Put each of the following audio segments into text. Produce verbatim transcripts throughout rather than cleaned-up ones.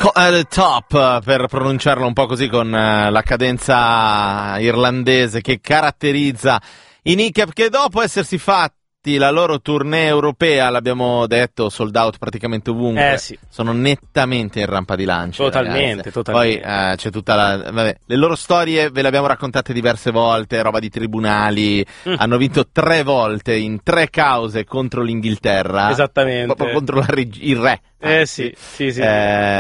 Nico at the Top, per pronunciarlo un po' così con uh, la cadenza irlandese che caratterizza i Kneecap, che dopo essersi fatti la loro tournée europea, l'abbiamo detto, sold out praticamente ovunque, eh sì. sono nettamente in rampa di lancio. Totalmente, ragazzi. totalmente. Poi uh, c'è tutta la... Vabbè, le loro storie ve le abbiamo raccontate diverse volte, roba di tribunali, mm. hanno vinto tre volte in tre cause contro l'Inghilterra. Esattamente. Proprio contro la reg- il re. Eh sì, sì, sì.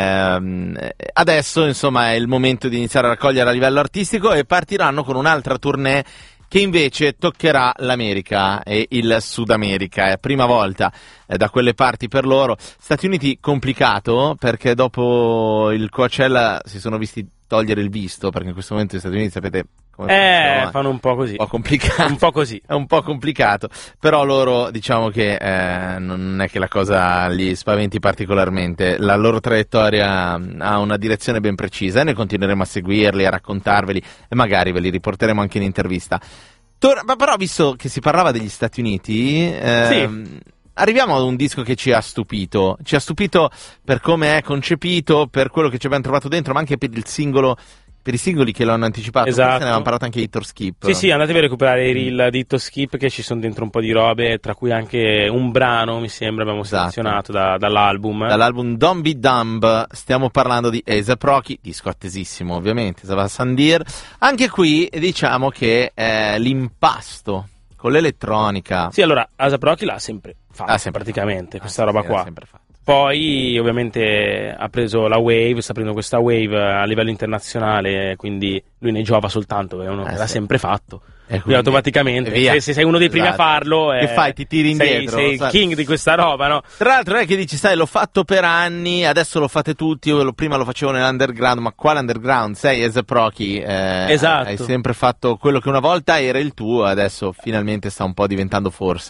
Eh, adesso, insomma, è il momento di iniziare a raccogliere a livello artistico e partiranno con un'altra tournée che invece toccherà l'America e il Sud America. È prima volta eh, da quelle parti per loro. Stati Uniti complicato, perché dopo il Coachella si sono visti togliere il visto, perché in questo momento gli Stati Uniti, sapete come eh, funziona, fanno un po' così. Un po' complicato. Un po' così. È un po' complicato, però loro, diciamo che eh, non è che la cosa li spaventi particolarmente. La loro traiettoria ha una direzione ben precisa e noi continueremo a seguirli, a raccontarveli e magari ve li riporteremo anche in intervista. Tor- ma però, visto che si parlava degli Stati Uniti, ehm, sì. arriviamo ad un disco che ci ha stupito. Ci ha stupito per come è concepito, per quello che ci abbiamo trovato dentro, ma anche per il singolo, per i singoli che lo hanno anticipato. Esatto. Forse ne avevamo parlato anche di Hit or Skip. Sì, sì, andatevi a recuperare i reel di Hit or Skip, che ci sono dentro un po' di robe, tra cui anche un brano, mi sembra, abbiamo esatto. selezionato da, dall'album. Dall'album Don't Be Dumb, stiamo parlando di A$AP Rocky, disco attesissimo ovviamente, Sava Sandir. Anche qui diciamo che eh, l'impasto con l'elettronica. Sì, allora, A$AP Rocky l'ha sempre fatto, ah, sempre praticamente, fatto. questa ah, roba sì, qua. Sempre fatto. Poi ovviamente ha preso la wave, sta prendendo questa wave a livello internazionale, quindi lui ne giova soltanto, è uno che eh, l'ha sì. sempre fatto. E quindi automaticamente, se, se sei uno dei primi esatto. a farlo, che eh, fai? Ti tiri indietro? Sei, sei il king di questa roba, no? Tra l'altro è che dici, sai, l'ho fatto per anni, adesso lo fate tutti, io prima lo facevo nell'underground, ma quale underground? Sei A$AP Rocky, eh, esatto. hai sempre fatto quello che una volta era il tuo, adesso finalmente sta un po' diventando forse.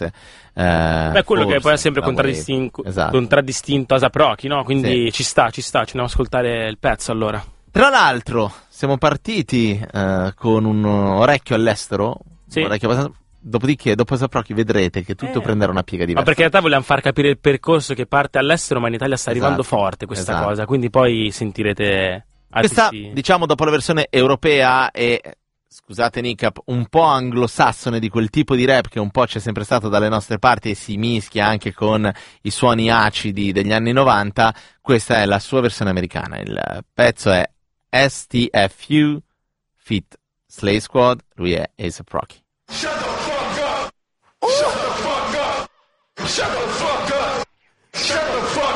Eh, Beh, quello forse, che poi ha sempre contraddistinto, esatto. contraddistinto A$AP Rocky, no? Quindi sì. ci sta, ci sta, ci andiamo ad ascoltare il pezzo allora. Tra l'altro, siamo partiti eh, con un orecchio all'estero, sì. un orecchio abbastanza... Dopodiché, dopo A$AP Rocky vedrete che tutto eh. prenderà una piega diversa. Ma perché in realtà vogliamo far capire il percorso che parte all'estero, ma in Italia sta arrivando esatto. forte questa esatto. cosa, quindi poi sentirete questa, artisti... diciamo, dopo la versione europea e, scusate Kneecap, un po' anglosassone di quel tipo di rap che un po' c'è sempre stato dalle nostre parti e si mischia anche con i suoni acidi degli anni novanta, questa è la sua versione americana. Il pezzo è S T F U feat. Slay Squad, lui è A$AP Rocky. Shut the fuck up! Shut the fuck up! Shut the fuck up! Shut the fuck